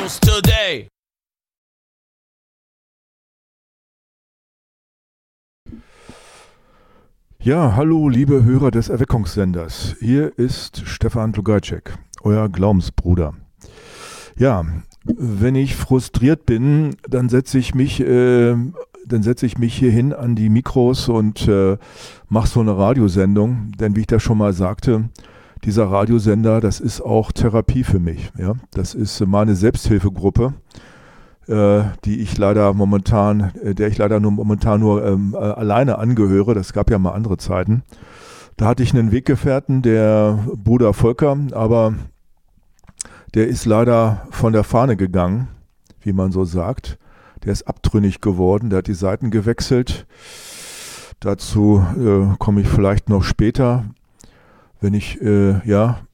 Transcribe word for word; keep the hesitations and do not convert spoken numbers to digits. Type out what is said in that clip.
songs today. Ja, hallo liebe Hörer des Erweckungssenders. Hier ist Stefan Tlugajcek, euer Glaubensbruder. Ja, wenn ich frustriert bin, dann setze ich mich, äh, dann setze ich mich hier hin an die Mikros und äh, mache so eine Radiosendung. Denn wie ich das schon mal sagte, dieser Radiosender, das ist auch Therapie für mich. Ja? Das ist meine Selbsthilfegruppe, äh, die ich leider momentan, äh, der ich leider nur momentan nur ähm, äh, alleine angehöre. Das gab ja mal andere Zeiten. Da hatte ich einen Weggefährten, der Bruder Volker, aber der ist leider von der Fahne gegangen, wie man so sagt. Der ist abtrünnig geworden, der hat die Seiten gewechselt. Dazu äh, komme ich vielleicht noch später, wenn ich, äh, ja,